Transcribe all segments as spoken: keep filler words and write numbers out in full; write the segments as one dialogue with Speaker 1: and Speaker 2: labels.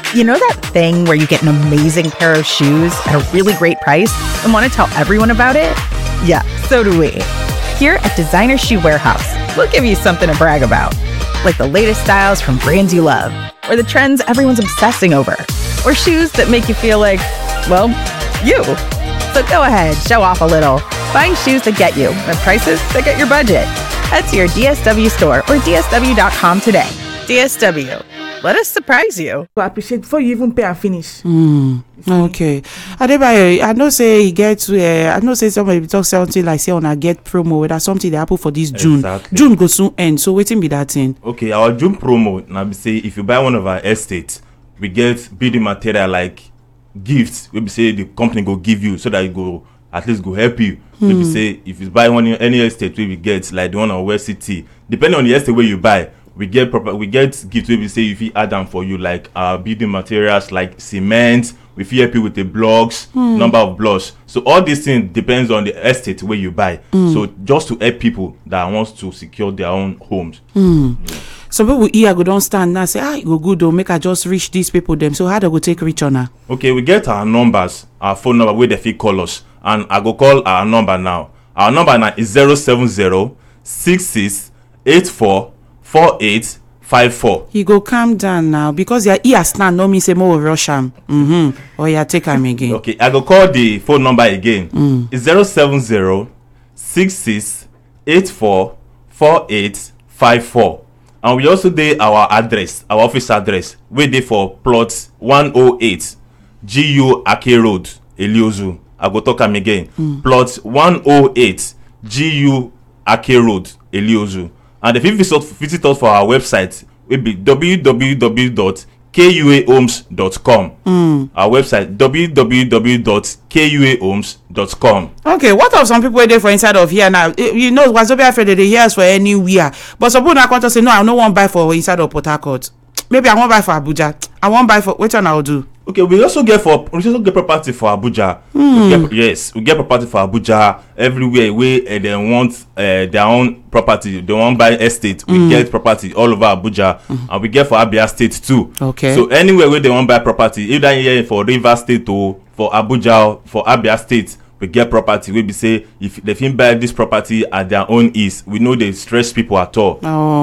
Speaker 1: You know that thing where you get an amazing pair of shoes at a really great price and want to tell everyone about it? Yeah, so do we. Here at Designer Shoe Warehouse, we'll give you something to brag about, like the latest styles from brands you love, or the trends everyone's obsessing over, or shoes that make you feel like, well, you. So go ahead, show off a little. Find shoes that get you at prices that get your budget. Head to your D S W store or D S W dot com today. D S W. Let us surprise you.
Speaker 2: I appreciate before you even pay and finish.
Speaker 3: Mm, okay. Adebayo, I know say he gets. Uh, I know say somebody talk something like say on a get promo. That's something that happen for this June.
Speaker 4: Exactly.
Speaker 3: June go soon end. So waiting be that thing.
Speaker 4: Okay, our June promo now be say if you buy one of our estates, we get building material like gifts. We be say the company go give you so that you go at least go help you. Mm. We be say if you buy one any estate, we will get like the one on West City. Depending on the estate where you buy. We get proper. We get gifts. We say if we add them for you, like uh, building materials like cement. We help you with the blocks, mm. number of blocks. So all these things depends on the estate where you buy. Mm. So just to help people that wants to secure their own homes.
Speaker 3: Mm. Yeah. Some people here go don't stand now say ah it go good though make I just reach these people them. So how do I go take reach on her?
Speaker 4: Okay, we get our numbers, our phone number where they fit call us, and I go call our number now. Our number now is zero seven zero six six eight four. four eight five four.
Speaker 3: You go calm down now because your ear stand no mean say more rush am. Mhm. Or you take am again.
Speaker 4: Okay, I go call the phone number again.
Speaker 3: Mm.
Speaker 4: It's zero seven zero six six eight four four eight five four. And we also dey our address, our office address, wey dey for plot one oh eight G U Ake Road, Eliozu. I go talk am again. Mm. Plot one oh eight G U Ake Road, Eliozu. And if you visit, visit us for our website, it will be w w w dot k u a homes dot com.
Speaker 3: Mm.
Speaker 4: Our website, w w w dot k u a homes dot com.
Speaker 3: Okay, what of some people there for inside of here now? You know, Wazobia afraid they hear us for anywhere. But some people now want to say, no, I don't want to buy for inside of Port Harcourt. Maybe I won't buy for Abuja. I won't buy for, which one I'll do?
Speaker 4: Okay, we also get for we also get property for Abuja.
Speaker 3: Mm.
Speaker 4: We get, yes, we get property for Abuja everywhere where uh, they want uh, their own property. They want buy estate. We mm. get property all over Abuja, mm. and we get for Abia State too.
Speaker 3: Okay.
Speaker 4: So anywhere where they want buy property, either here for River State or for Abuja or for Abia State, we get property. We be say if they can buy this property at their own ease, we know they stress people at all.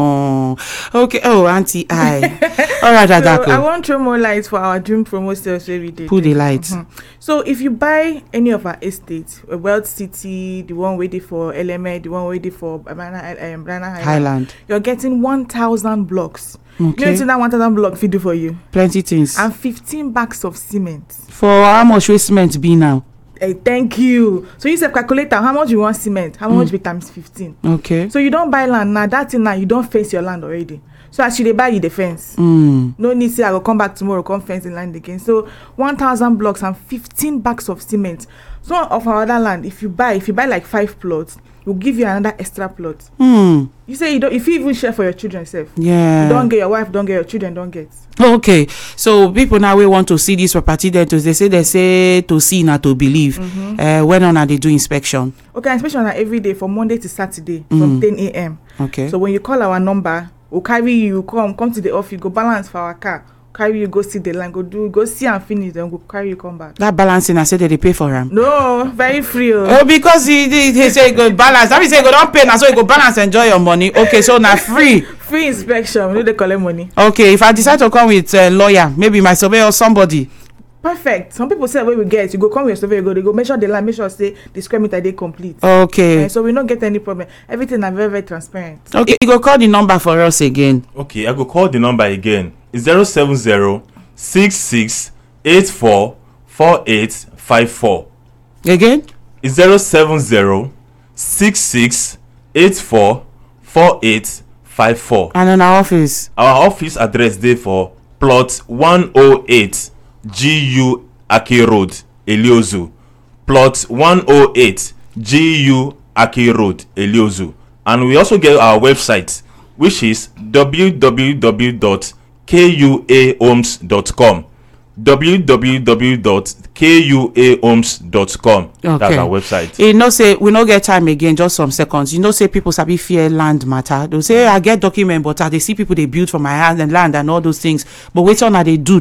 Speaker 3: Oh, okay. Oh, Auntie I. All right,
Speaker 2: so
Speaker 3: Adako.
Speaker 2: I want to throw more lights for our June promo sales every day.
Speaker 3: Put the lights.
Speaker 2: Mm-hmm. So if you buy any of our estates, uh, Wealth City, the one waiting for L M A, the one waiting for Banana um, Highland,
Speaker 3: Highland,
Speaker 2: you're getting one thousand blocks.
Speaker 3: Okay.
Speaker 2: You know that one thousand block fit do for you?
Speaker 3: Plenty things.
Speaker 2: And fifteen bags of cement.
Speaker 3: For how much will cement be now?
Speaker 2: Hey, thank you. So you say calculate how much you want cement, how mm. much be times fifteen.
Speaker 3: Okay.
Speaker 2: So you don't buy land now. That thing now you don't fence your land already. So as you dey buy you the fence.
Speaker 3: Mm.
Speaker 2: No need say I will come back tomorrow, come fence the land again. So one thousand blocks and fifteen bags of cement. So of our other land, if you buy, if you buy like five plots, we'll give you another extra plot.
Speaker 3: Mm.
Speaker 2: You say you don't. If you even share for your children, self.
Speaker 3: Yeah.
Speaker 2: You don't get your wife, don't get your children, don't get.
Speaker 3: Okay, so people now we want to see this property. Then to they say they say to see not to believe.
Speaker 2: Mm-hmm.
Speaker 3: Uh, when on are they do inspection?
Speaker 2: Okay, inspection are every day from Monday to Saturday from mm. ten a m
Speaker 3: Okay.
Speaker 2: So when you call our number, we'll carry you. Come, come to the office. Go balance for our car. Carry you, go see the line. Go do, go see and finish. Then go carry you, come back.
Speaker 3: That balancing, I said that they pay for him.
Speaker 2: No, very free. Oh,
Speaker 3: oh because he, he, he say go balance. That means say go don't pay now, so you go balance, enjoy your money. Okay, so now free.
Speaker 2: Free inspection. We know they collect money.
Speaker 3: Okay, if I decide to come with a lawyer, maybe my surveyor or somebody.
Speaker 2: Perfect. Some people say where we get, you go come with your surveyor, go they go measure the line, make sure say the square meter they complete.
Speaker 3: Okay.
Speaker 2: Uh, so we don't get any problem. Everything are very very transparent.
Speaker 3: Okay, you go call the number for us again.
Speaker 4: Okay, I go call the number again. It's zero seven zero six six eight four four eight five four.
Speaker 3: Again?
Speaker 4: It's zero seven zero six six eight four four eight five four.
Speaker 3: And in our office?
Speaker 4: Our office address there for plot one oh eight G U Ake Road, Eliozu. Plot one oh eight G U Ake Road, Eliozu. And we also get our website, which is w w w dot k u a homes dot com. w w w dot k u a homes dot com.
Speaker 3: Okay.
Speaker 4: That's our website.
Speaker 3: You know, say we no get time again, just some seconds. You know, say people sabi fear land matter. They'll say, I get document, but I they see people they build for my hand and land and all those things. But which one are they do